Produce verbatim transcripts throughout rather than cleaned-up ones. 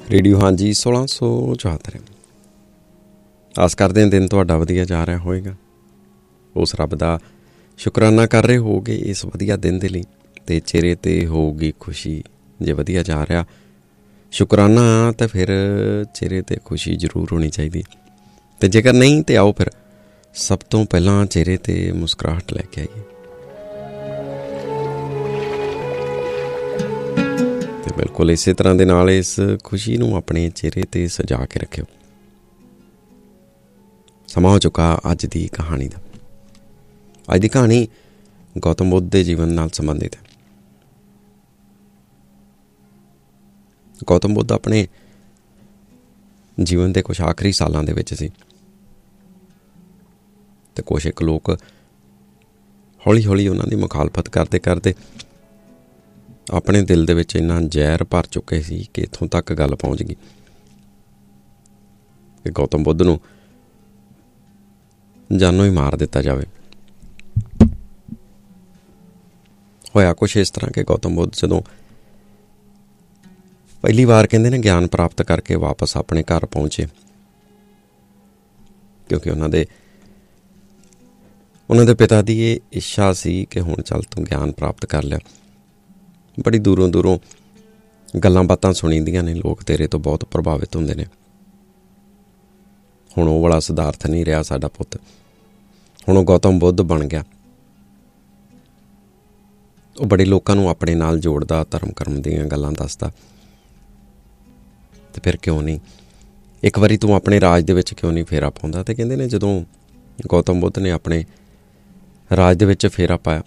Radio ਹਾਂਜੀ ਸੋਲਾਂ ਸੌ ਚੁਹੱਤਰ। ਆਸ ਕਰਦੇ ਹਾਂ ਦਿਨ ਤੁਹਾਡਾ ਵਧੀਆ ਜਾ ਰਿਹਾ ਹੋਵੇਗਾ। ਉਸ ਰੱਬ ਦਾ ਸ਼ੁਕਰਾਨਾ ਕਰ ਰਹੇ ਹੋਗੇ ਇਸ ਵਧੀਆ ਦਿਨ ਦੇ ਲਈ, ਅਤੇ ਚਿਹਰੇ 'ਤੇ ਹੋਊਗੀ ਖੁਸ਼ੀ। ਜੇ ਵਧੀਆ ਜਾ ਰਿਹਾ ਸ਼ੁਕਰਾਨਾ ਤਾਂ ਫਿਰ ਚਿਹਰੇ 'ਤੇ ਖੁਸ਼ੀ ਜ਼ਰੂਰ ਹੋਣੀ ਚਾਹੀਦੀ, ਅਤੇ ਜੇਕਰ ਨਹੀਂ ਤਾਂ ਆਓ ਫਿਰ ਸਭ ਤੋਂ ਪਹਿਲਾਂ ਚਿਹਰੇ 'ਤੇ ਮੁਸਕਰਾਹਟ ਲੈ ਕੇ ਆਈਏ। ਅਤੇ ਬਿਲਕੁਲ ਇਸੇ ਤਰ੍ਹਾਂ ਦੇ ਨਾਲ ਇਸ ਖੁਸ਼ੀ ਨੂੰ ਆਪਣੇ ਚਿਹਰੇ 'ਤੇ ਸਜਾ ਕੇ ਰੱਖਿਓ। ਸਮਾਂ ਹੋ ਚੁੱਕਾ ਅੱਜ ਦੀ ਕਹਾਣੀ ਦਾ। ਅੱਜ ਦੀ ਕਹਾਣੀ ਗੌਤਮ ਬੁੱਧ ਦੇ ਜੀਵਨ ਨਾਲ ਸੰਬੰਧਿਤ ਹੈ। ਗੌਤਮ ਬੁੱਧ ਆਪਣੇ ਜੀਵਨ ਦੇ ਕੁਛ ਆਖਰੀ ਸਾਲਾਂ ਦੇ ਵਿੱਚ ਸੀ, ਅਤੇ ਕੁਛ ਇੱਕ ਲੋਕ ਹੌਲੀ ਹੌਲੀ ਉਹਨਾਂ ਦੀ ਮੁਖਾਲਫਤ ਕਰਦੇ ਕਰਦੇ ਆਪਣੇ ਦਿਲ ਦੇ ਵਿੱਚ ਇੰਨਾ ਜ਼ਹਿਰ ਭਰ ਚੁੱਕੇ ਸੀ ਕਿ ਇੱਥੋਂ ਤੱਕ ਗੱਲ ਪਹੁੰਚ ਗਈ ਕਿ ਗੌਤਮ ਬੁੱਧ ਨੂੰ ਜਾਨੋਂ ਹੀ ਮਾਰ ਦਿੱਤਾ ਜਾਵੇ। ਹੋਇਆ ਕੁਛ ਇਸ ਤਰ੍ਹਾਂ ਕਿ ਗੌਤਮ ਬੁੱਧ ਜਦੋਂ ਪਹਿਲੀ ਵਾਰ ਕਹਿੰਦੇ ਨੇ ਗਿਆਨ ਪ੍ਰਾਪਤ ਕਰਕੇ ਵਾਪਸ ਆਪਣੇ ਘਰ ਪਹੁੰਚੇ, ਕਿਉਂਕਿ ਉਹਨਾਂ ਦੇ ਉਹਨਾਂ ਦੇ ਪਿਤਾ ਦੀ ਇਹ ਇੱਛਾ ਸੀ ਕਿ ਹੁਣ ਚੱਲ ਤੂੰ ਗਿਆਨ ਪ੍ਰਾਪਤ ਕਰ ਲਿਆ। ਬੜੀ ਦੂਰੋਂ ਦੂਰੋਂ ਗੱਲਾਂ ਬਾਤਾਂ ਸੁਣੀਦੀਆਂ ਨੇ, ਲੋਕ ਤੇਰੇ ਤੋਂ ਬਹੁਤ ਪ੍ਰਭਾਵਿਤ ਹੁੰਦੇ ਨੇ। ਹੁਣ ਉਹ ਵਾਲਾ ਸਿਧਾਰਥ ਨਹੀਂ ਰਿਹਾ ਸਾਡਾ ਪੁੱਤ, ਹੁਣ ਉਹ ਗੌਤਮ ਬੁੱਧ ਬਣ ਗਿਆ। ਉਹ ਬੜੇ ਲੋਕਾਂ ਨੂੰ ਆਪਣੇ ਨਾਲ ਜੋੜਦਾ, ਧਰਮ ਕਰਮ ਦੀਆਂ ਗੱਲਾਂ ਦੱਸਦਾ। ਅਤੇ ਫਿਰ ਕਿਉਂ ਨਹੀਂ ਇੱਕ ਵਾਰੀ ਤੂੰ ਆਪਣੇ ਰਾਜ ਦੇ ਵਿੱਚ ਕਿਉਂ ਨਹੀਂ ਫੇਰਾ ਪਾਉਂਦਾ। ਅਤੇ ਕਹਿੰਦੇ ਨੇ ਜਦੋਂ ਗੌਤਮ ਬੁੱਧ ਨੇ ਆਪਣੇ ਰਾਜ ਦੇ ਵਿੱਚ ਫੇਰਾ ਪਾਇਆ,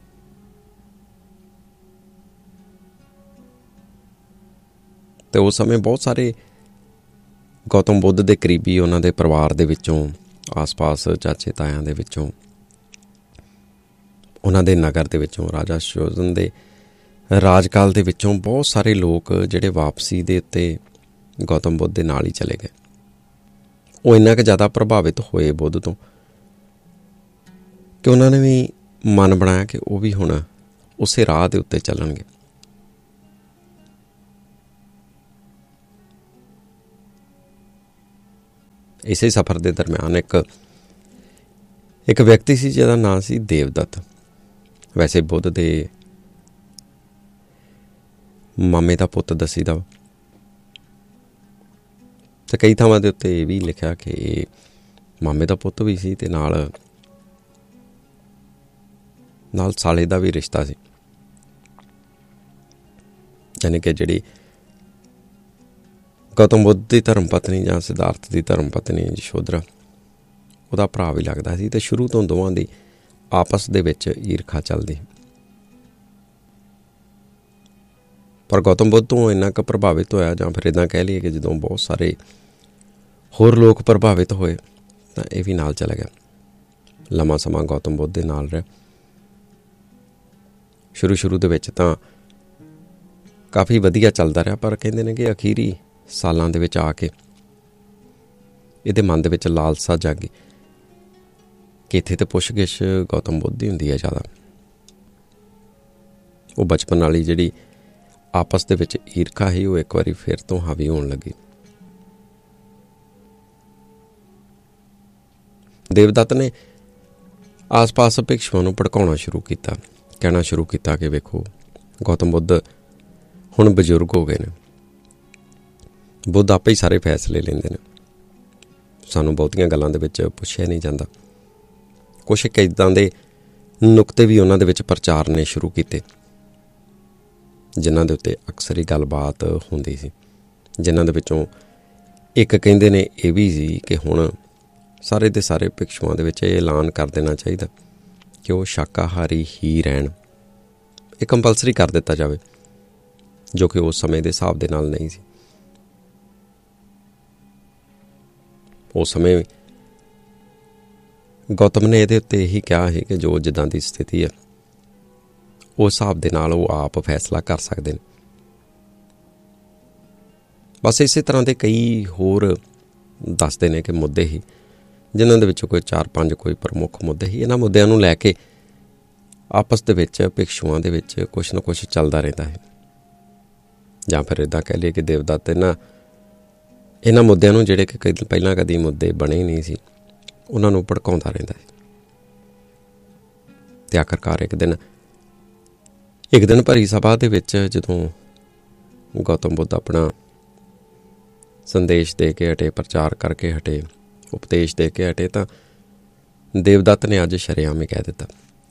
ਅਤੇ ਉਸ ਸਮੇਂ ਬਹੁਤ ਸਾਰੇ ਗੌਤਮ ਬੁੱਧ ਦੇ ਕਰੀਬੀ ਉਹਨਾਂ ਦੇ ਪਰਿਵਾਰ ਦੇ ਵਿੱਚੋਂ, ਆਸ ਪਾਸ ਚਾਚੇ ਤਾਇਆਂ ਦੇ ਵਿੱਚੋਂ, ਉਹਨਾਂ ਦੇ ਨਗਰ ਦੇ ਵਿੱਚੋਂ, ਰਾਜਾ ਸ਼ੋਧਨ ਦੇ ਰਾਜਕਾਲ ਦੇ ਵਿੱਚੋਂ ਬਹੁਤ ਸਾਰੇ ਲੋਕ ਜਿਹੜੇ ਵਾਪਸੀ ਦੇ ਉੱਤੇ ਗੌਤਮ ਬੁੱਧ ਦੇ ਨਾਲ ਹੀ ਚਲੇ ਗਏ। ਉਹ ਇੰਨਾ ਕੁ ਜ਼ਿਆਦਾ ਪ੍ਰਭਾਵਿਤ ਹੋਏ ਬੁੱਧ ਤੋਂ ਕਿ ਉਹਨਾਂ ਨੇ ਵੀ ਮਨ ਬਣਾਇਆ ਕਿ ਉਹ ਵੀ ਹੁਣ ਉਸੇ ਰਾਹ ਦੇ ਉੱਤੇ ਚੱਲਣਗੇ। ਇਸੇ ਸਫ਼ਰ ਦੇ ਦਰਮਿਆਨ ਇੱਕ ਇੱਕ ਵਿਅਕਤੀ ਸੀ ਜਿਹਦਾ ਨਾਂ ਸੀ ਦੇਵਦੱਤ। ਵੈਸੇ ਬੁੱਧ ਦੇ ਮਾਮੇ ਦਾ ਪੁੱਤ ਦੱਸੀਦਾ, ਅਤੇ ਕਈ ਥਾਵਾਂ ਦੇ ਉੱਤੇ ਇਹ ਵੀ ਲਿਖਿਆ ਕਿ ਇਹ ਮਾਮੇ ਦਾ ਪੁੱਤ ਵੀ ਸੀ ਅਤੇ ਨਾਲ ਨਾਲ ਸਾਲੇ ਦਾ ਵੀ ਰਿਸ਼ਤਾ ਸੀ। ਯਾਨੀ ਕਿ ਜਿਹੜੀ ਗੌਤਮ ਬੁੱਧ ਦੀ ਧਰਮ ਪਤਨੀ ਜਾਂ ਸਿਧਾਰਥ ਦੀ ਧਰਮ ਪਤਨੀ ਯਸ਼ੋਧਰਾ, ਉਹਦਾ ਭਰਾ ਵੀ ਲੱਗਦਾ ਸੀ। ਅਤੇ ਸ਼ੁਰੂ ਤੋਂ ਦੋਵਾਂ ਦੀ ਆਪਸ ਦੇ ਵਿੱਚ ਈਰਖਾ ਚੱਲਦੀ। ਪਰ ਗੌਤਮ ਬੁੱਧ ਤੋਂ ਇੰਨਾ ਕੁ ਪ੍ਰਭਾਵਿਤ ਹੋਇਆ, ਜਾਂ ਫਿਰ ਇੱਦਾਂ ਕਹਿ ਲਈਏ ਕਿ ਜਦੋਂ ਬਹੁਤ ਸਾਰੇ ਹੋਰ ਲੋਕ ਪ੍ਰਭਾਵਿਤ ਹੋਏ ਤਾਂ ਇਹ ਵੀ ਨਾਲ ਚਲਾ ਗਿਆ। ਲੰਮਾ ਸਮਾਂ ਗੌਤਮ ਬੁੱਧ ਦੇ ਨਾਲ ਰਿਹਾ। ਸ਼ੁਰੂ ਸ਼ੁਰੂ ਦੇ ਵਿੱਚ ਤਾਂ ਕਾਫੀ ਵਧੀਆ ਚੱਲਦਾ ਰਿਹਾ, ਪਰ ਕਹਿੰਦੇ ਨੇ ਕਿ ਅਖੀਰੀ ਸਾਲਾਂ ਦੇ ਵਿੱਚ ਆ ਕੇ ਇਹਦੇ ਮਨ ਦੇ ਵਿੱਚ ਲਾਲਸਾ ਜਾਗੀ ਕਿ ਇੱਥੇ ਤਾਂ ਪੁੱਛਗਿੱਛ ਗੌਤਮ ਬੁੱਧ ਦੀ ਹੁੰਦੀ ਹੈ ਜ਼ਿਆਦਾ। ਉਹ ਬਚਪਨ ਵਾਲੀ ਜਿਹੜੀ ਆਪਸ ਦੇ ਵਿੱਚ ਈਰਖਾ ਸੀ ਉਹ ਇੱਕ ਵਾਰੀ ਫਿਰ ਤੋਂ ਹਾਵੀ ਹੋਣ ਲੱਗੀ। ਦੇਵਦੱਤ ਨੇ ਆਸ ਪਾਸ ਭਿਕਸ਼ੂਆਂ ਨੂੰ ਭੜਕਾਉਣਾ ਸ਼ੁਰੂ ਕੀਤਾ, ਕਹਿਣਾ ਸ਼ੁਰੂ ਕੀਤਾ ਕਿ ਵੇਖੋ ਗੌਤਮ ਬੁੱਧ ਹੁਣ ਬਜ਼ੁਰਗ ਹੋ ਗਏ ਨੇ, ਬੁੱਧ ਆਪੇ ਹੀ ਸਾਰੇ ਫੈਸਲੇ ਲੈਂਦੇ ਨੇ, ਸਾਨੂੰ ਬਹੁਤੀਆਂ ਗੱਲਾਂ ਦੇ ਵਿੱਚ ਪੁੱਛਿਆ ਨਹੀਂ ਜਾਂਦਾ। ਕੁਛ ਇੱਕ ਇੱਦਾਂ ਦੇ ਨੁਕਤੇ ਵੀ ਉਹਨਾਂ ਦੇ ਵਿੱਚ ਪ੍ਰਚਾਰਨੇ ਸ਼ੁਰੂ ਕੀਤੇ ਜਿਨ੍ਹਾਂ ਦੇ ਉੱਤੇ ਅਕਸਰ ਹੀ ਗੱਲਬਾਤ ਹੁੰਦੀ ਸੀ। ਜਿਨ੍ਹਾਂ ਦੇ ਵਿੱਚੋਂ ਇੱਕ ਕਹਿੰਦੇ ਨੇ ਇਹ ਵੀ ਸੀ ਕਿ ਹੁਣ ਸਾਰੇ ਦੇ ਸਾਰੇ ਭਿਕਸ਼ੂਆਂ ਦੇ ਵਿੱਚ ਇਹ ਐਲਾਨ ਕਰ ਦੇਣਾ ਚਾਹੀਦਾ ਕਿ ਉਹ ਸ਼ਾਕਾਹਾਰੀ ਹੀ ਰਹਿਣ। ਇਹ ਕੰਪਲਸਰੀ ਕਰ ਦਿੱਤਾ ਜਾਵੇ, ਜੋ ਕਿ ਉਸ ਸਮੇਂ ਦੇ ਹਿਸਾਬ ਦੇ ਨਾਲ ਨਹੀਂ ਸੀ। ਉਸ ਸਮੇਂ ਗੌਤਮ ਨੇ ਇਹਦੇ ਉੱਤੇ ਇਹੀ ਕਿਹਾ ਸੀ ਕਿ ਜੋ ਜਿੱਦਾਂ ਦੀ ਸਥਿਤੀ ਹੈ ਉਸ ਹਿਸਾਬ ਦੇ ਨਾਲ ਉਹ ਆਪ ਫੈਸਲਾ ਕਰ ਸਕਦੇ ਨੇ। ਬਸ ਇਸੇ ਤਰ੍ਹਾਂ ਦੇ ਕਈ ਹੋਰ ਦੱਸਦੇ ਨੇ ਕਿ ਮੁੱਦੇ ਹੀ, ਜਿਨ੍ਹਾਂ ਦੇ ਵਿੱਚੋਂ ਕੋਈ ਚਾਰ ਪੰਜ ਕੋਈ ਪ੍ਰਮੁੱਖ ਮੁੱਦੇ ਸੀ। ਇਹਨਾਂ ਮੁੱਦਿਆਂ ਨੂੰ ਲੈ ਕੇ ਆਪਸ ਦੇ ਵਿੱਚ ਭਿਕਸ਼ੂਆਂ ਦੇ ਵਿੱਚ ਕੁਛ ਨਾ ਕੁਛ ਚੱਲਦਾ ਰਹਿੰਦਾ ਹੈ। ਜਾਂ ਫਿਰ ਇੱਦਾਂ ਕਹਿ ਲਈਏ ਕਿ ਦੇਵਦੱਤ ਇਹਨਾਂ ਇਹਨਾਂ ਮੁੱਦਿਆਂ ਨੂੰ, ਜਿਹੜੇ ਕਿ ਕਦੇ ਪਹਿਲਾਂ ਕਦੀ ਮੁੱਦੇ ਬਣੇ ਨਹੀਂ ਸੀ, ਉਹਨਾਂ ਨੂੰ ਭੜਕਾਉਂਦਾ ਰਹਿੰਦਾ ਸੀ। ਅਤੇ ਆਖਰਕਾਰ ਇੱਕ ਦਿਨ ਇੱਕ ਦਿਨ ਭਰੀ ਸਭਾ ਦੇ ਵਿੱਚ ਜਦੋਂ ਗੌਤਮ ਬੁੱਧ ਆਪਣਾ ਸੰਦੇਸ਼ ਦੇ ਕੇ ਹਟੇ, ਪ੍ਰਚਾਰ ਕਰਕੇ ਹਟੇ, ਉਪਦੇਸ਼ ਦੇ ਕੇ ਹਟੇ, ਤਾਂ ਦੇਵਦੱਤ ਨੇ ਅੱਜ ਸ਼ਰੇਆਮ ਹੀ ਕਹਿ ਦਿੱਤਾ,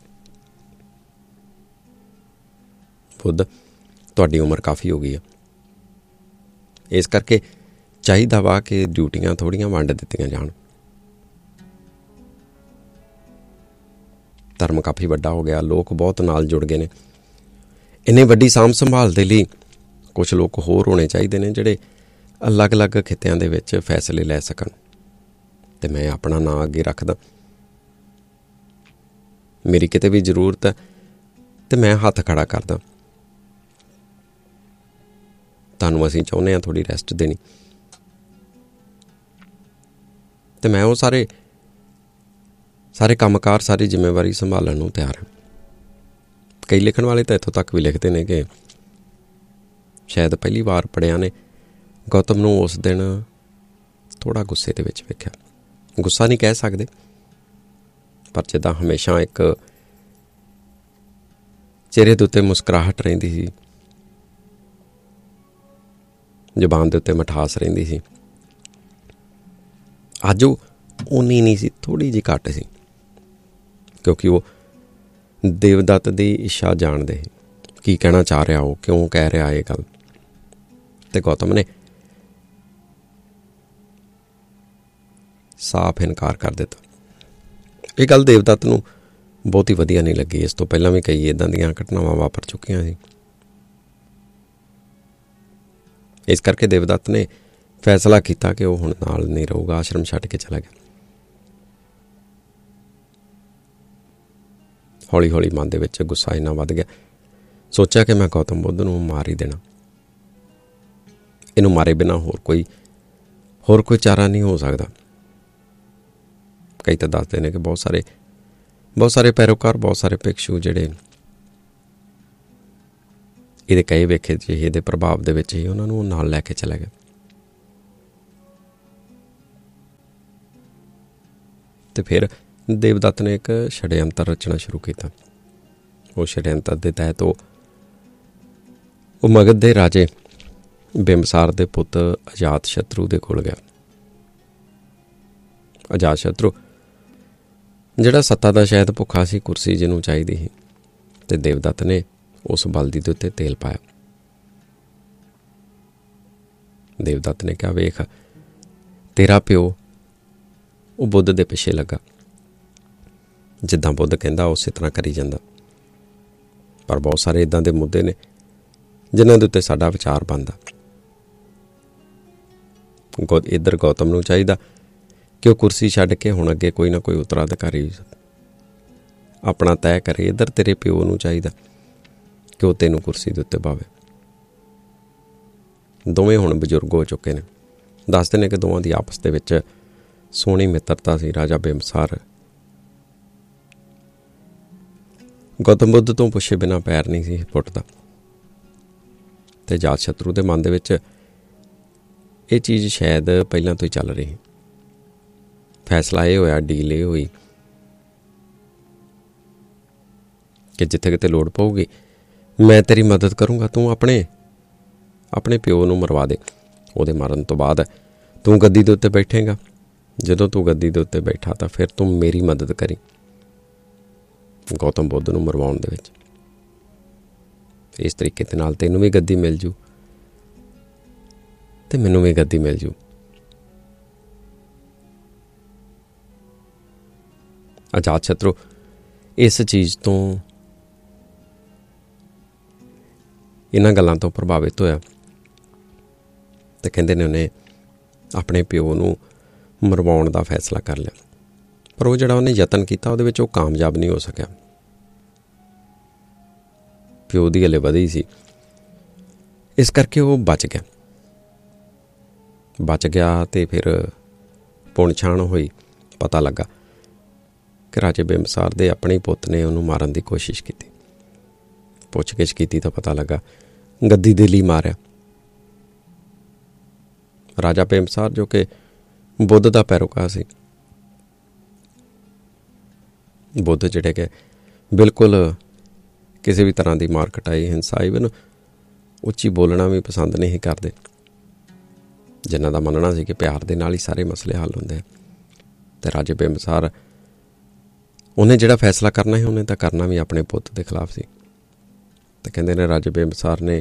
ਬੁੱਧ, ਤੁਹਾਡੀ ਉਮਰ ਕਾਫੀ ਹੋ ਗਈ ਆ, ਇਸ ਕਰਕੇ ਚਾਹੀਦਾ ਵਾ ਕਿ ਡਿਊਟੀਆਂ ਥੋੜ੍ਹੀਆਂ ਵੰਡ ਦਿੱਤੀਆਂ ਜਾਣ। ਧਰਮ ਕਾਫੀ ਵੱਡਾ ਹੋ ਗਿਆ, ਲੋਕ ਬਹੁਤ ਨਾਲ ਜੁੜ ਗਏ ਨੇ। ਇੰਨੀ ਵੱਡੀ ਸਾਂਭ ਸੰਭਾਲ ਦੇ ਲਈ ਕੁਛ ਲੋਕ ਹੋਰ ਹੋਣੇ ਚਾਹੀਦੇ ਨੇ, ਜਿਹੜੇ ਅਲੱਗ-ਅਲੱਗ ਖਿੱਤਿਆਂ ਦੇ ਵਿੱਚ ਫੈਸਲੇ ਲੈ ਸਕਣ। ਅਤੇ ਮੈਂ ਆਪਣਾ ਨਾਂ ਅੱਗੇ ਰੱਖਦਾ, ਮੇਰੀ ਕਿਤੇ ਵੀ ਜ਼ਰੂਰਤ ਹੈ ਅਤੇ ਮੈਂ ਹੱਥ ਖੜਾ ਕਰਦਾ। ਤੁਹਾਨੂੰ ਅਸੀਂ ਚਾਹੁੰਦੇ ਹਾਂ ਥੋੜ੍ਹੀ ਰੈਸਟ ਦੇਣੀ, ਅਤੇ ਮੈਂ ਉਹ ਸਾਰੇ ਸਾਰੇ ਕੰਮਕਾਰ, ਸਾਰੀ ਜ਼ਿੰਮੇਵਾਰੀ ਸੰਭਾਲਣ ਨੂੰ ਤਿਆਰ ਹਾਂ। ਕਈ ਲਿਖਣ ਵਾਲੇ ਤਾਂ ਇੱਥੋਂ ਤੱਕ ਵੀ ਲਿਖਦੇ ਨੇ ਕਿ ਸ਼ਾਇਦ ਪਹਿਲੀ ਵਾਰ ਪੜ੍ਹਿਆ ਨੇ ਗੌਤਮ ਨੂੰ ਉਸ ਦਿਨ ਥੋੜ੍ਹਾ ਗੁੱਸੇ ਦੇ ਵਿੱਚ ਵੇਖਿਆ। ਗੁੱਸਾ ਨਹੀਂ ਕਹਿ ਸਕਦੇ, ਪਰ ਜਿੱਦਾਂ ਹਮੇਸ਼ਾ ਇੱਕ ਚਿਹਰੇ ਦੇ ਉੱਤੇ ਮੁਸਕਰਾਹਟ ਰਹਿੰਦੀ ਸੀ, ਜ਼ੁਬਾਨ ਦੇ ਉੱਤੇ ਮਿਠਾਸ ਰਹਿੰਦੀ ਸੀ, ਅੱਜ ਉਹ ਓਨੀ ਨਹੀਂ ਸੀ, ਥੋੜ੍ਹੀ ਜਿਹੀ ਘੱਟ ਸੀ, ਕਿਉਂਕਿ ਉਹ ਦੇਵਦੱਤ ਦੀ ਇੱਛਾ ਜਾਣਦੇ ਸੀ, ਕੀ ਕਹਿਣਾ ਚਾਹ ਰਿਹਾ, ਉਹ ਕਿਉਂ ਕਹਿ ਰਿਹਾ ਇਹ ਗੱਲ। ਅਤੇ ਗੌਤਮ ਨੇ ਸਾਫ਼ ਇਨਕਾਰ ਕਰ ਦਿੱਤਾ। ਇਹ ਗੱਲ ਦੇਵਦੱਤ ਨੂੰ ਬਹੁਤੀ ਵਧੀਆ ਨਹੀਂ ਲੱਗੀ। ਇਸ ਤੋਂ ਪਹਿਲਾਂ ਵੀ ਕਈ ਇੱਦਾਂ ਦੀਆਂ ਘਟਨਾਵਾਂ ਵਾਪਰ ਚੁੱਕੀਆਂ ਸੀ। ਇਸ ਕਰਕੇ ਦੇਵਦੱਤ ਨੇ ਫੈਸਲਾ ਕੀਤਾ ਕਿ ਉਹ ਹੁਣ ਨਾਲ ਨਹੀਂ ਰਹੂਗਾ, ਆਸ਼ਰਮ ਛੱਡ ਕੇ ਚਲਾ ਗਿਆ। ਹੌਲੀ ਹੌਲੀ ਮਨ ਦੇ ਵਿੱਚ ਗੁੱਸਾ ਇੰਨਾ ਵੱਧ ਗਿਆ, ਸੋਚਿਆ ਕਿ ਮੈਂ ਗੌਤਮ ਬੁੱਧ ਨੂੰ ਮਾਰ ਹੀ ਦੇਣਾ। ਇਹਨੂੰ ਮਾਰੇ ਬਿਨਾਂ ਹੋਰ ਕੋਈ ਹੋਰ ਕੋਈ ਚਾਰਾ ਨਹੀਂ ਹੋ ਸਕਦਾ। ਕਈ ਤਾਂ ਦੱਸਦੇ ਨੇ ਕਿ ਬਹੁਤ ਸਾਰੇ ਬਹੁਤ ਸਾਰੇ ਪੈਰੋਕਾਰ, ਬਹੁਤ ਸਾਰੇ ਭਿਕਸ਼ੂ ਜਿਹੜੇ ਇਹਦੇ ਕਈ ਵੇਖੇ ਜਿਹੇ ਇਹਦੇ ਪ੍ਰਭਾਵ ਦੇ ਵਿੱਚ ਹੀ ਉਹਨਾਂ ਨੂੰ ਨਾਲ ਲੈ ਕੇ ਚਲਾ ਗਿਆ। ਅਤੇ ਫਿਰ ਦੇਵਦੱਤ ਨੇ ਇੱਕ ਛੜਯੰਤਰ ਰਚਣਾ ਸ਼ੁਰੂ ਕੀਤਾ। ਉਹ ਛੜਯੰਤਰ ਦੇ ਤਹਿਤ ਉਹ ਉਹ ਮਗਧ ਦੇ ਰਾਜੇ ਬਿੰਬਸਾਰ ਦੇ ਪੁੱਤ ਅਜਾਤ ਸ਼ਤਰੂ ਦੇ ਕੋਲ ਗਿਆ। ਅਜਾਤ ਸ਼ਤਰੂ ਜਿਹੜਾ ਸੱਤਾ ਦਾ ਸ਼ਾਇਦ ਭੁੱਖਾ ਸੀ, ਕੁਰਸੀ ਜਿਹਨੂੰ ਚਾਹੀਦੀ ਸੀ, ਅਤੇ ਦੇਵਦੱਤ ਨੇ ਉਸ ਬਲਦੀ ਦੇ ਉੱਤੇ ਤੇਲ ਪਾਇਆ। ਦੇਵਦੱਤ ਨੇ ਕਿਹਾ, ਵੇਖ, ਤੇਰਾ ਪਿਓ ਉਹ ਬੁੱਧ ਦੇ ਪਿੱਛੇ ਲੱਗਾ, ਜਿੱਦਾਂ ਬੁੱਧ ਕਹਿੰਦਾ ਉਸੇ ਤਰ੍ਹਾਂ ਕਰੀ ਜਾਂਦਾ, ਪਰ ਬਹੁਤ ਸਾਰੇ ਇੱਦਾਂ ਦੇ ਮੁੱਦੇ ਨੇ ਜਿਨ੍ਹਾਂ ਦੇ ਉੱਤੇ ਸਾਡਾ ਵਿਚਾਰ ਬਣਦਾ। ਗੋ ਇੱਧਰ ਗੌਤਮ ਨੂੰ ਚਾਹੀਦਾ ਕਿ ਉਹ ਕੁਰਸੀ ਛੱਡ ਕੇ ਹੁਣ ਅੱਗੇ ਕੋਈ ਨਾ ਕੋਈ ਉੱਤਰਾਧਿਕਾਰੀ ਆਪਣਾ ਤੈਅ ਕਰੇ। ਇੱਧਰ ਤੇਰੇ ਪਿਓ ਨੂੰ ਚਾਹੀਦਾ ਕਿ ਉਹ ਤੈਨੂੰ ਕੁਰਸੀ ਦੇ ਉੱਤੇ ਬਾਵੇ। ਦੋਵੇਂ ਹੁਣ ਬਜ਼ੁਰਗ ਹੋ ਚੁੱਕੇ ਨੇ। ਦੱਸਦੇ ਨੇ ਕਿ ਦੋਵਾਂ ਦੀ ਆਪਸ ਦੇ ਵਿੱਚ ਸੋਹਣੀ ਮਿੱਤਰਤਾ ਸੀ। ਰਾਜਾ ਬਿੰਬਸਾਰ ਗੌਤਮ ਬੁੱਧ ਤੋਂ ਪੁੱਛੇ ਬਿਨਾਂ ਪੈਰ ਨਹੀਂ ਸੀ ਪੁੱਟਦਾ, ਅਤੇ ਅਜਾਤ ਸ਼ਤਰੂ ਦੇ ਮਨ ਦੇ ਵਿੱਚ ਇਹ ਚੀਜ਼ ਸ਼ਾਇਦ ਪਹਿਲਾਂ ਤੋਂ ਹੀ ਚੱਲ ਰਹੀ। ਫੈਸਲਾ ਇਹ ਹੋਇਆ, ਡੀਲ ਇਹ ਹੋਈ ਕਿ ਜਿੱਥੇ ਕਿਤੇ ਲੋੜ ਪਊਗੀ ਮੈਂ ਤੇਰੀ ਮਦਦ ਕਰੂੰਗਾ, ਤੂੰ ਆਪਣੇ ਆਪਣੇ ਪਿਓ ਨੂੰ ਮਰਵਾ ਦੇ। ਉਹਦੇ ਮਰਨ ਤੋਂ ਬਾਅਦ ਤੂੰ ਗੱਦੀ ਦੇ ਉੱਤੇ ਬੈਠੇਂਗਾ। ਜਦੋਂ ਤੂੰ ਗੱਦੀ ਦੇ ਉੱਤੇ ਬੈਠਾ ਤਾਂ ਫਿਰ ਤੂੰ ਮੇਰੀ ਮਦਦ ਕਰੀ ਗੌਤਮ ਬੁੱਧ ਨੂੰ ਮਰਵਾਉਣ ਦੇ ਵਿੱਚ। ਇਸ ਤਰੀਕੇ ਦੇ ਨਾਲ ਤੈਨੂੰ ਵੀ ਗੱਦੀ ਮਿਲ ਜੂ ਅਤੇ ਮੈਨੂੰ ਵੀ ਗੱਦੀ ਮਿਲ ਜੂ। ਅਜਾਤ ਸ਼ਤਰੂ ਇਸ ਚੀਜ਼ ਤੋਂ, ਇਹਨਾਂ ਗੱਲਾਂ ਤੋਂ ਪ੍ਰਭਾਵਿਤ ਹੋਇਆ ਅਤੇ ਕਹਿੰਦੇ ਨੇ ਉਹਨੇ ਆਪਣੇ ਪਿਓ ਨੂੰ ਮਰਵਾਉਣ ਦਾ ਫੈਸਲਾ ਕਰ ਲਿਆ। ਪਰ ਉਹ ਜਿਹੜਾ ਉਹਨੇ ਯਤਨ ਕੀਤਾ ਉਹਦੇ ਵਿੱਚ ਉਹ ਕਾਮਯਾਬ ਨਹੀਂ ਹੋ ਸਕਿਆ। ਪਿਓ ਦੀ ਹਲੇ ਵਧੀ ਸੀ, ਇਸ ਕਰਕੇ ਉਹ ਬਚ ਗਿਆ ਬਚ ਗਿਆ ਅਤੇ ਫਿਰ ਪੁਣਛਾਣ ਹੋਈ। ਪਤਾ ਲੱਗਾ ਕਿ ਰਾਜੇ ਬਿੰਬਸਾਰ ਦੇ ਆਪਣੇ ਪੁੱਤ ਨੇ ਉਹਨੂੰ ਮਾਰਨ ਦੀ ਕੋਸ਼ਿਸ਼ ਕੀਤੀ। ਪੁੱਛ ਗਿੱਛ ਕੀਤੀ ਤਾਂ ਪਤਾ ਲੱਗਾ ਗੱਦੀ ਦੇ ਲਈ ਮਾਰਿਆ। ਰਾਜਾ ਬਿੰਬਸਾਰ ਜੋ ਕਿ ਬੁੱਧ ਦਾ ਪੈਰੋਕਾਰ ਸੀ, ਬੁੱਧ ਜਿਹੜੇ ਕਿ ਬਿਲਕੁਲ ਕਿਸੇ ਵੀ ਤਰ੍ਹਾਂ ਦੀ ਮਾਰ ਕਟਾਈ, ਹਿੰਸਾ, ਈਵਨ ਉੱਚੀ ਬੋਲਣਾ ਵੀ ਪਸੰਦ ਨਹੀਂ ਕਰਦੇ, ਜਿਨ੍ਹਾਂ ਦਾ ਮੰਨਣਾ ਸੀ ਕਿ ਪਿਆਰ ਦੇ ਨਾਲ ਹੀ ਸਾਰੇ ਮਸਲੇ ਹੱਲ ਹੁੰਦੇ ਆ। ਅਤੇ ਰਾਜਾ ਬਿੰਬਸਾਰ ਉਹਨੇ ਜਿਹੜਾ ਫੈਸਲਾ ਕਰਨਾ ਸੀ ਉਹਨੇ ਤਾਂ ਕਰਨਾ ਵੀ ਆਪਣੇ ਪੁੱਤ ਦੇ ਖਿਲਾਫ ਸੀ। ਅਤੇ ਕਹਿੰਦੇ ਨੇ ਰਾਜਾ ਬਿੰਬਸਾਰ ਨੇ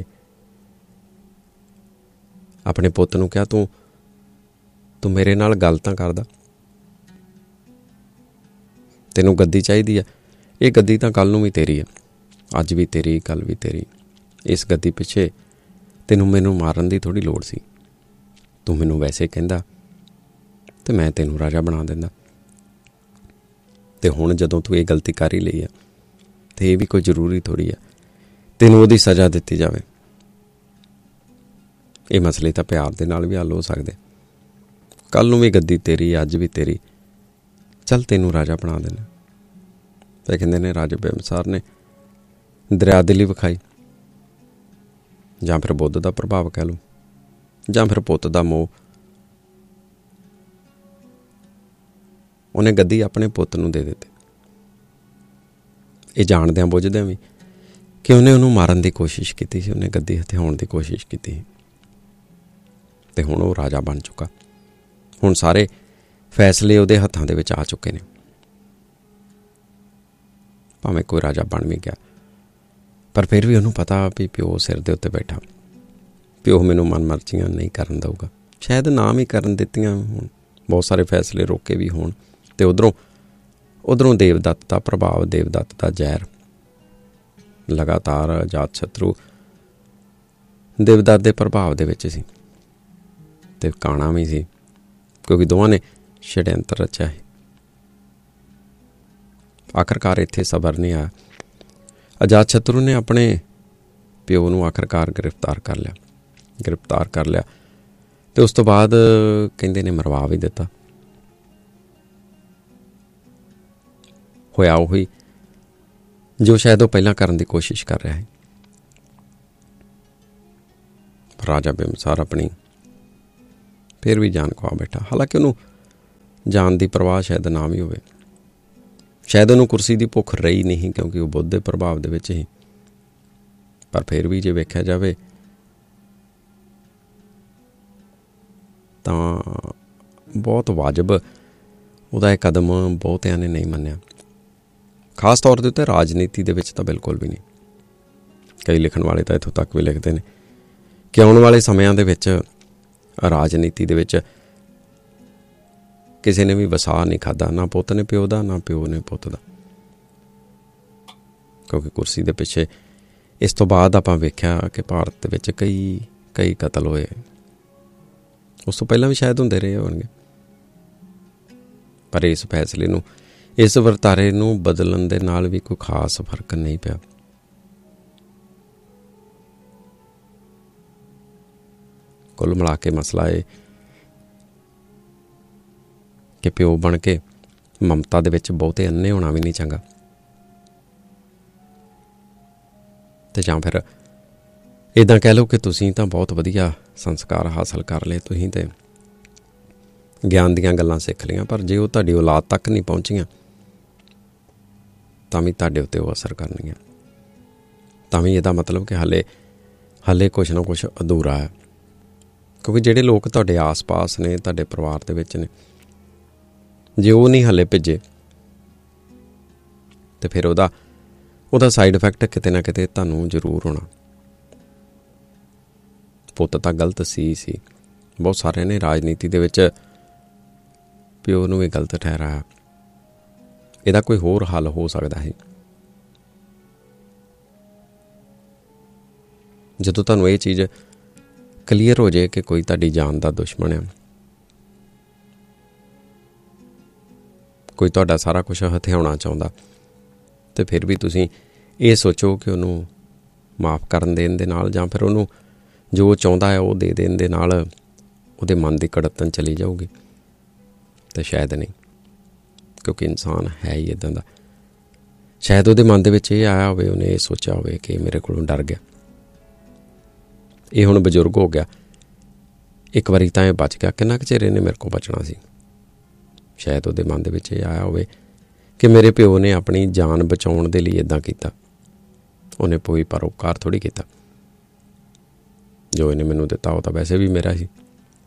ਆਪਣੇ ਪੁੱਤ ਨੂੰ ਕਿਹਾ, ਤੂੰ ਤੂੰ ਮੇਰੇ ਨਾਲ ਗੱਲ ਤਾਂ ਕਰਦਾ, ਤੈਨੂੰ ਗੱਦੀ ਚਾਹੀਦੀ ਆ, ਇਹ ਗੱਦੀ ਤਾਂ ਕੱਲ੍ਹ ਨੂੰ ਵੀ ਤੇਰੀ ਆ, ਅੱਜ ਵੀ ਤੇਰੀ, ਕੱਲ੍ਹ ਵੀ ਤੇਰੀ। ਇਸ ਗੱਦੀ ਪਿੱਛੇ ਤੈਨੂੰ ਮੈਨੂੰ ਮਾਰਨ ਦੀ ਥੋੜ੍ਹੀ ਲੋੜ ਸੀ, ਤੂੰ ਮੈਨੂੰ ਵੈਸੇ ਕਹਿੰਦਾ ਅਤੇ ਮੈਂ ਤੈਨੂੰ ਰਾਜਾ ਬਣਾ ਦਿੰਦਾ। ਅਤੇ ਹੁਣ ਜਦੋਂ ਤੂੰ ਇਹ ਗਲਤੀ ਕਰ ਹੀ ਲਈ ਆ ਅਤੇ ਇਹ ਵੀ ਕੋਈ ਜ਼ਰੂਰੀ ਥੋੜ੍ਹੀ ਆ ਤੈਨੂੰ ਉਹਦੀ ਸਜ਼ਾ ਦਿੱਤੀ ਜਾਵੇ। ਇਹ ਮਸਲੇ ਤਾਂ ਪਿਆਰ ਦੇ ਨਾਲ ਵੀ ਹੱਲ ਹੋ ਸਕਦੇ, ਕੱਲ੍ਹ ਨੂੰ ਵੀ ਗੱਦੀ ਤੇਰੀ, ਅੱਜ ਵੀ ਤੇਰੀ, ਚੱਲ ਤੈਨੂੰ ਰਾਜਾ ਬਣਾ ਦੇਣਾ। ਅਤੇ ਕਹਿੰਦੇ ਨੇ ਰਾਜਾ ਬਿੰਬਸਾਰ ਨੇ ਦਰਿਆ ਦਿਲੀ ਵਿਖਾਈ, ਜਾਂ ਫਿਰ ਬੁੱਧ ਦਾ ਪ੍ਰਭਾਵ ਕਹਿ ਲਓ, ਜਾਂ ਫਿਰ ਪੁੱਤ ਦਾ ਮੋਹ। ਉਹਨੇ ਗੱਦੀ ਆਪਣੇ ਪੁੱਤ ਨੂੰ ਦੇ ਦਿੱਤੀ, ਇਹ ਜਾਣਦਿਆਂ ਬੁੱਝਦਿਆਂ ਵੀ ਕਿ ਉਹਨੇ ਉਹਨੂੰ ਮਾਰਨ ਦੀ ਕੋਸ਼ਿਸ਼ ਕੀਤੀ ਸੀ, ਉਹਨੇ ਗੱਦੀ ਹਥਿਆਉਣ ਦੀ ਕੋਸ਼ਿਸ਼ ਕੀਤੀ ਸੀ। ਅਤੇ ਹੁਣ ਉਹ ਰਾਜਾ ਬਣ ਚੁੱਕਾ, ਹੁਣ ਸਾਰੇ ਫੈਸਲੇ ਉਹਦੇ ਹੱਥਾਂ ਦੇ ਵਿੱਚ ਆ ਚੁੱਕੇ ਨੇ। ਭਾਵੇਂ ਕੋਈ ਰਾਜਾ ਬਣ ਵੀ ਗਿਆ, ਪਰ ਫਿਰ ਵੀ ਉਹਨੂੰ ਪਤਾ ਵੀ ਪਿਓ ਸਿਰ ਦੇ ਉੱਤੇ ਬੈਠਾ, ਪਿਓ ਮੈਨੂੰ ਮਨ ਮਰਜ਼ੀਆਂ ਨਹੀਂ ਕਰਨ ਦਊਗਾ, ਸ਼ਾਇਦ ਨਾ ਵੀ ਕਰਨ ਦਿੱਤੀਆਂ ਹੋਣ, ਬਹੁਤ ਸਾਰੇ ਫੈਸਲੇ ਰੋਕੇ ਵੀ ਹੋਣ। ਅਤੇ ਉੱਧਰੋਂ ਉੱਧਰੋਂ ਦੇਵਦੱਤ ਦਾ ਪ੍ਰਭਾਵ, ਦੇਵਦੱਤ ਦਾ ਜ਼ਹਿਰ ਲਗਾਤਾਰ ਅਜਾਤ ਸ਼ਤਰੂ ਦੇਵਦੱਤ ਦੇ ਪ੍ਰਭਾਵ ਦੇ ਵਿੱਚ ਸੀ, ਅਤੇ ਕਾਣਾ ਵੀ ਸੀ, ਕਿਉਂਕਿ ਦੋਵਾਂ ਨੇ ਛੜਯੰਤਰ ਰਚਿਆ ਹੈ। ਆਖਰਕਾਰ ਇੱਥੇ ਸਬਰ ਨਹੀਂ ਆਇਆ, ਅਜਾਤ ਸ਼ਤਰੂ ਨੇ ਆਪਣੇ ਪਿਓ ਨੂੰ ਆਖਰਕਾਰ ਗ੍ਰਿਫਤਾਰ ਕਰ ਲਿਆ ਗ੍ਰਿਫਤਾਰ ਕਰ ਲਿਆ ਅਤੇ ਉਸ ਤੋਂ ਬਾਅਦ ਕਹਿੰਦੇ ਨੇ ਮਰਵਾ ਵੀ ਦਿੱਤਾ। ਹੋਇਆ ਉਹੀ ਜੋ ਸ਼ਾਇਦ ਉਹ ਪਹਿਲਾਂ ਕਰਨ ਦੀ ਕੋਸ਼ਿਸ਼ ਕਰ ਰਿਹਾ ਹੈ। ਰਾਜਾ ਬਿੰਬਸਾਰ ਆਪਣੀ ਫਿਰ ਵੀ ਜਾਨ ਖਵਾ ਬੈਠਾ, ਹਾਲਾਂਕਿ ਉਹਨੂੰ ਜਾਨ ਦੀ ਪਰਵਾਹ ਸ਼ਾਇਦ ਨਾ ਵੀ ਹੋਵੇ, ਸ਼ਾਇਦ ਉਹਨੂੰ ਕੁਰਸੀ ਦੀ ਭੁੱਖ ਰਹੀ ਨਹੀਂ, ਕਿਉਂਕਿ ਉਹ ਬੁੱਧ ਦੇ ਪ੍ਰਭਾਵ ਦੇ ਵਿੱਚ ਹੀ। ਪਰ ਫਿਰ ਵੀ ਜੇ ਵੇਖਿਆ ਜਾਵੇ ਤਾਂ ਬਹੁਤ ਵਾਜਬ ਉਹਦਾ ਇਹ ਕਦਮ ਬਹੁਤਿਆਂ ਨੇ ਨਹੀਂ ਮੰਨਿਆ, ਖਾਸ ਤੌਰ ਦੇ ਉੱਤੇ ਰਾਜਨੀਤੀ ਦੇ ਵਿੱਚ ਤਾਂ ਬਿਲਕੁਲ ਵੀ ਨਹੀਂ। ਕਈ ਲਿਖਣ ਵਾਲੇ ਤਾਂ ਇੱਥੋਂ ਤੱਕ ਵੀ ਲਿਖਦੇ ਨੇ ਕਿ ਆਉਣ ਵਾਲੇ ਸਮਿਆਂ ਦੇ ਵਿੱਚ ਰਾਜਨੀਤੀ ਦੇ ਵਿੱਚ ਕਿਸੇ ਨੇ ਵੀ ਵਸਾ ਨਹੀਂ ਖਾਧਾ, ਨਾ ਪੁੱਤ ਨੇ ਪਿਓ ਦਾ, ਨਾ ਪਿਓ ਨੇ ਪੁੱਤ ਦਾ, ਕਿਉਂਕਿ ਕੁਰਸੀ ਦੇ ਪਿੱਛੇ ਇਸ ਤੋਂ ਬਾਅਦ ਆਪਾਂ ਵੇਖਿਆ ਕਿ ਭਾਰਤ ਦੇ ਵਿੱਚ ਕਈ ਕਈ ਕਤਲ ਹੋਏ, ਉਸ ਤੋਂ ਪਹਿਲਾਂ ਵੀ ਸ਼ਾਇਦ ਹੁੰਦੇ ਰਹੇ ਹੋਣਗੇ। ਪਰ ਇਸ ਫੈਸਲੇ ਨੂੰ, ਇਸ ਵਰਤਾਰੇ ਨੂੰ ਬਦਲਣ ਦੇ ਨਾਲ ਵੀ ਕੋਈ ਖਾਸ ਫਰਕ ਨਹੀਂ ਪਿਆ। ਕੁੱਲ ਮਿਲਾ ਕੇ ਮਸਲਾ ਇਹ ਕਿ ਪਿਓ ਬਣ ਕੇ ਮਮਤਾ ਦੇ ਵਿੱਚ ਬਹੁਤੇ ਅੰਨੇ ਹੋਣਾ ਵੀ ਨਹੀਂ ਚੰਗਾ, ਅਤੇ ਜਾਂ ਫਿਰ ਇੱਦਾਂ ਕਹਿ ਲਓ ਕਿ ਤੁਸੀਂ ਤਾਂ ਬਹੁਤ ਵਧੀਆ ਸੰਸਕਾਰ ਹਾਸਲ ਕਰ ਲਏ, ਤੁਸੀਂ ਤਾਂ ਗਿਆਨ ਦੀਆਂ ਗੱਲਾਂ ਸਿੱਖ ਲਈਆਂ, ਪਰ ਜੇ ਉਹ ਤੁਹਾਡੀ ਔਲਾਦ ਤੱਕ ਨਹੀਂ ਪਹੁੰਚੀਆਂ ਤਾਂ ਵੀ ਤੁਹਾਡੇ ਉੱਤੇ ਉਹ ਅਸਰ ਕਰਨਗੀਆਂ, ਤਾਂ ਵੀ ਇਹਦਾ ਮਤਲਬ ਕਿ ਹਾਲੇ ਹਾਲੇ ਕੁਛ ਨਾ ਕੁਛ ਅਧੂਰਾ ਹੈ। ਕਿਉਂਕਿ ਜਿਹੜੇ ਲੋਕ ਤੁਹਾਡੇ ਆਸ ਪਾਸ ਨੇ, ਤੁਹਾਡੇ ਪਰਿਵਾਰ ਦੇ ਵਿੱਚ ਨੇ, ਜੇ ਉਹ ਨਹੀਂ ਹਾਲੇ ਭੇਜੇ ਤਾਂ ਫਿਰ ਉਹਦਾ ਉਹਦਾ ਸਾਈਡ ਇਫੈਕਟ ਕਿਤੇ ਨਾ ਕਿਤੇ ਤੁਹਾਨੂੰ ਜ਼ਰੂਰ ਹੋਣਾ। ਪੁੱਤ ਤਾਂ ਗਲਤ ਸੀ ਸੀ ਬਹੁਤ ਸਾਰਿਆਂ ਨੇ ਰਾਜਨੀਤੀ ਦੇ ਵਿੱਚ ਪਿਓ ਨੂੰ ਵੀ ਗਲਤ ਠਹਿਰਾਇਆ। ਇਹਦਾ ਕੋਈ ਹੋਰ ਹੱਲ ਹੋ ਸਕਦਾ ਹੈ। ਜਦੋਂ ਤੁਹਾਨੂੰ ਇਹ ਚੀਜ਼ ਕਲੀਅਰ ਹੋ ਜਾਏ ਕਿ ਕੋਈ ਤੁਹਾਡੀ ਜਾਨ ਦਾ ਦੁਸ਼ਮਣ ਹੈ, ਕੋਈ ਤੁਹਾਡਾ ਸਾਰਾ ਕੁਛ ਹਥਿਆਉਣਾ ਚਾਹੁੰਦਾ, ਅਤੇ ਫਿਰ ਵੀ ਤੁਸੀਂ ਇਹ ਸੋਚੋ ਕਿ ਉਹਨੂੰ ਮਾਫ਼ ਕਰਨ ਦੇਣ ਦੇ ਨਾਲ ਜਾਂ ਫਿਰ ਉਹਨੂੰ ਜੋ ਚਾਹੁੰਦਾ ਹੈ ਉਹ ਦੇ ਦੇਣ ਦੇ ਨਾਲ ਉਹਦੇ ਮਨ ਦੀ ਕੜਤਨ ਚਲੀ ਜਾਊਗੀ, ਅਤੇ ਸ਼ਾਇਦ ਨਹੀਂ, ਕਿਉਂਕਿ ਇਨਸਾਨ ਹੈ ਹੀ ਇੱਦਾਂ ਦਾ। ਸ਼ਾਇਦ ਉਹਦੇ ਮਨ ਦੇ ਵਿੱਚ ਇਹ ਆਇਆ ਹੋਵੇ, ਉਹਨੇ ਇਹ ਸੋਚਿਆ ਹੋਵੇ ਕਿ ਮੇਰੇ ਕੋਲੋਂ ਡਰ ਗਿਆ, ਇਹ ਹੁਣ ਬਜ਼ੁਰਗ ਹੋ ਗਿਆ, ਇੱਕ ਵਾਰੀ ਤਾਂ ਇਹ ਬਚ ਗਿਆ, ਕਿੰਨਾ ਕੁ ਚਿਰ ਇਹਨੇ ਮੇਰੇ ਕੋਲ ਬਚਣਾ ਸੀ। ਸ਼ਾਇਦ ਉਹਦੇ ਮਨ ਦੇ ਵਿੱਚ ਇਹ ਆਇਆ ਹੋਵੇ ਕਿ ਮੇਰੇ ਪਿਓ ਨੇ ਆਪਣੀ ਜਾਨ ਬਚਾਉਣ ਦੇ ਲਈ ਇੱਦਾਂ ਕੀਤਾ। ਉਹਨੇ ਕੋਈ ਪਰਉਪਕਾਰ ਥੋੜ੍ਹੀ ਕੀਤਾ। ਜੋ ਇਹਨੇ ਮੈਨੂੰ ਦਿੱਤਾ ਉਹ ਤਾਂ ਵੈਸੇ ਵੀ ਮੇਰਾ ਸੀ।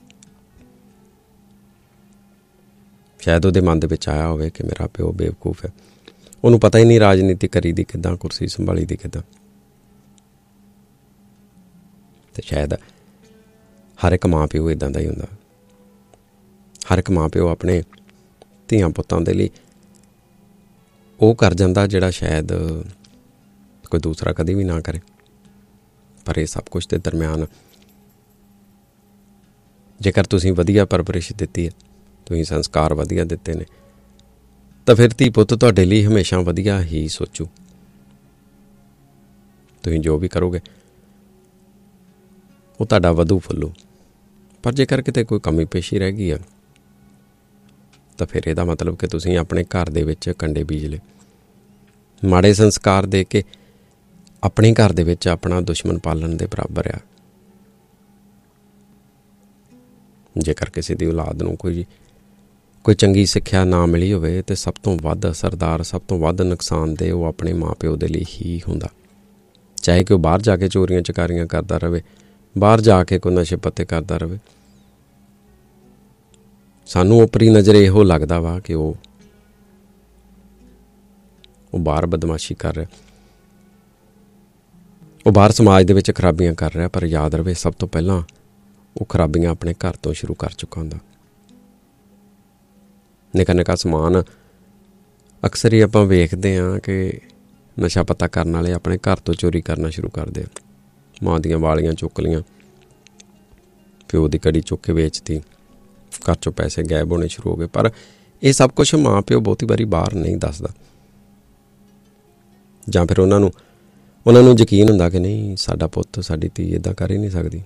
ਸ਼ਾਇਦ ਉਹਦੇ ਮਨ ਦੇ ਵਿੱਚ ਆਇਆ ਹੋਵੇ ਕਿ ਮੇਰਾ ਪਿਓ ਬੇਵਕੂਫ ਹੈ, ਉਹਨੂੰ ਪਤਾ ਹੀ ਨਹੀਂ ਰਾਜਨੀਤੀ ਕਰੀ ਦੀ ਕਿੱਦਾਂ, ਕੁਰਸੀ ਸੰਭਾਲੀ ਦੀ ਕਿੱਦਾਂ। ਅਤੇ ਸ਼ਾਇਦ ਹਰ ਇੱਕ ਮਾਂ ਪਿਓ ਇੱਦਾਂ ਦਾ ਹੀ ਹੁੰਦਾ। ਹਰ ਇੱਕ ਮਾਂ ਪਿਓ ਆਪਣੇ ਧੀਆਂ ਪੁੱਤਾਂ ਦੇ ਲਈ ਉਹ ਕਰ ਜਾਂਦਾ ਜਿਹੜਾ ਸ਼ਾਇਦ ਕੋਈ ਦੂਸਰਾ ਕਦੇ ਵੀ ਨਾ ਕਰੇ। ਪਰ ਇਹ ਸਭ ਕੁਛ ਦੇ ਦਰਮਿਆਨ ਜੇਕਰ ਤੁਸੀਂ ਵਧੀਆ ਪਰਵਰਿਸ਼ ਦਿੱਤੀ ਹੈ, ਤੁਸੀਂ ਸੰਸਕਾਰ ਵਧੀਆ ਦਿੱਤੇ ਨੇ, ਤਾਂ ਫਿਰ ਧੀ ਪੁੱਤ ਤੁਹਾਡੇ ਲਈ ਹਮੇਸ਼ਾ ਵਧੀਆ ਹੀ ਸੋਚੂ। ਤੁਸੀਂ ਜੋ ਵੀ ਕਰੋਗੇ ਉਹ ਤੁਹਾਡਾ ਵਧੂ ਫੁੱਲੂ। ਪਰ ਜੇਕਰ ਕਿਤੇ ਕੋਈ ਕਮੀ ਪੇਸ਼ੀ ਰਹਿ ਗਈ ਆ ਤਾਂ ਫਿਰ ਇਹਦਾ ਮਤਲਬ ਕਿ ਤੁਸੀਂ ਆਪਣੇ ਘਰ ਦੇ ਵਿੱਚ ਕੰਡੇ ਬੀਜ ਲਏ। ਮਾੜੇ ਸੰਸਕਾਰ ਦੇ ਕੇ ਆਪਣੇ ਘਰ ਦੇ ਵਿੱਚ ਆਪਣਾ ਦੁਸ਼ਮਣ ਪਾਲਣ ਦੇ ਬਰਾਬਰ ਆ। ਜੇਕਰ ਕਿਸੇ ਦੀ ਔਲਾਦ ਨੂੰ ਕੋਈ ਕੋਈ ਚੰਗੀ ਸਿੱਖਿਆ ਨਾ ਮਿਲੀ ਹੋਵੇ ਤਾਂ ਸਭ ਤੋਂ ਵੱਧ ਅਸਰਦਾਰ, ਸਭ ਤੋਂ ਵੱਧ ਨੁਕਸਾਨਦੇਹ ਉਹ ਆਪਣੇ ਮਾਂ ਪਿਓ ਦੇ ਲਈ ਹੀ ਹੁੰਦਾ। ਚਾਹੇ ਕਿ ਉਹ ਬਾਹਰ ਜਾ ਕੇ ਚੋਰੀਆਂ ਚਕਾਰੀਆਂ ਕਰਦਾ ਰਹੇ, ਬਾਹਰ ਜਾ ਕੇ ਕੋਈ ਨਸ਼ੇ ਪੱਤੇ ਕਰਦਾ ਰਹੇ, ਸਾਨੂੰ ਉਪਰੀ ਨਜ਼ਰ ਇਹੋ ਲੱਗਦਾ ਵਾ ਕਿ ਉਹ ਉਹ ਬਾਹਰ ਬਦਮਾਸ਼ੀ ਕਰ ਰਿਹਾ, ਉਹ ਬਾਹਰ ਸਮਾਜ ਦੇ ਵਿੱਚ ਖਰਾਬੀਆਂ ਕਰ ਰਿਹਾ। ਪਰ ਯਾਦ ਰਵੇ ਸਭ ਤੋਂ ਪਹਿਲਾਂ ਉਹ ਖਰਾਬੀਆਂ ਆਪਣੇ ਘਰ ਤੋਂ ਸ਼ੁਰੂ ਕਰ ਚੁੱਕਾ ਹੁੰਦਾ। ਨਿੱਕਾ ਨਿੱਕਾ ਸਮਾਨ ਅਕਸਰ ਹੀ ਆਪਾਂ ਵੇਖਦੇ ਹਾਂ ਕਿ ਨਸ਼ਾ ਪੱਤਾ ਕਰਨ ਵਾਲੇ ਆਪਣੇ ਘਰ ਤੋਂ ਚੋਰੀ ਕਰਨਾ ਸ਼ੁਰੂ ਕਰਦੇ ਆ। ਮਾਂ ਦੀਆਂ ਵਾਲੀਆਂ ਚੁੱਕ ਲਈਆਂ, ਪਿਓ ਦੀ ਕੜੀ ਚੁੱਕ ਕੇ ਵੇਚਤੀ, ਘਰ 'ਚੋਂ ਪੈਸੇ ਗਾਇਬ ਹੋਣੇ ਸ਼ੁਰੂ ਹੋ ਗਏ। ਪਰ ਇਹ ਸਭ ਕੁਛ ਮਾਂ ਪਿਓ ਬਹੁਤੀ ਵਾਰੀ ਬਾਹਰ ਨਹੀਂ ਦੱਸਦਾ, ਜਾਂ ਫਿਰ ਉਹਨਾਂ ਨੂੰ ਉਹਨਾਂ ਨੂੰ ਯਕੀਨ ਹੁੰਦਾ ਕਿ ਨਹੀਂ ਸਾਡਾ ਪੁੱਤ ਸਾਡੀ ਧੀ ਇੱਦਾਂ ਕਰ ਹੀ ਨਹੀਂ ਸਕਦੀ।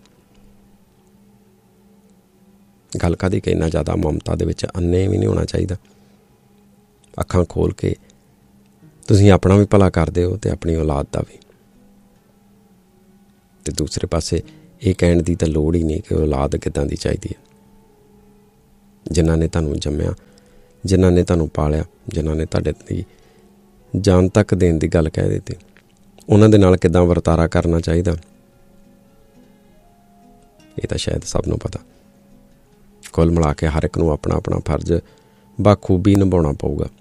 ਗੱਲ ਕਾਹਦੀ ਕਿ ਇੰਨਾ ਜ਼ਿਆਦਾ ਮਮਤਾ ਦੇ ਵਿੱਚ ਅੰਨੇ ਵੀ ਨਹੀਂ ਹੋਣਾ ਚਾਹੀਦਾ। ਅੱਖਾਂ ਖੋਲ੍ਹ ਕੇ ਤੁਸੀਂ ਆਪਣਾ ਵੀ ਭਲਾ ਕਰਦੇ ਹੋ ਅਤੇ ਆਪਣੀ ਔਲਾਦ ਦਾ ਵੀ। ਅਤੇ ਦੂਸਰੇ ਪਾਸੇ ਇਹ ਕਹਿਣ ਦੀ ਤਾਂ ਲੋੜ ਹੀ ਨਹੀਂ ਕਿ ਔਲਾਦ ਕਿੱਦਾਂ ਦੀ ਚਾਹੀਦੀ ਹੈ। ਜਿਨ੍ਹਾਂ ਨੇ ਤੁਹਾਨੂੰ ਜੰਮਿਆ, ਜਿਨ੍ਹਾਂ ਨੇ ਤੁਹਾਨੂੰ ਪਾਲਿਆ, ਜਿਨ੍ਹਾਂ ਨੇ ਤੁਹਾਡੇ ਲਈ ਜਾਨ ਤੱਕ ਦੇਣ ਦੀ ਗੱਲ ਕਹਿ ਦਿੱਤੀ, ਉਹਨਾਂ ਦੇ ਨਾਲ ਕਿੱਦਾਂ ਵਰਤਾਰਾ ਕਰਨਾ ਚਾਹੀਦਾ ਇਹ ਤਾਂ ਸ਼ਾਇਦ ਸਭ ਨੂੰ ਪਤਾ। ਕੁੱਲ ਮਿਲਾ ਕੇ ਹਰ ਇੱਕ ਨੂੰ ਆਪਣਾ ਆਪਣਾ ਫਰਜ਼ ਬਾਖੂਬੀ ਨਿਭਾਉਣਾ ਪਊਗਾ।